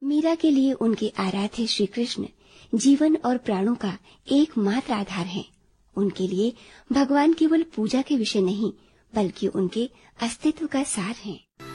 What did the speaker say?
मीरा के लिए उनके आराध्य श्री कृष्ण जीवन और प्राणों का एकमात्र आधार हैं। उनके लिए भगवान केवल पूजा के विषय नहीं बल्कि उनके अस्तित्व का सार हैं।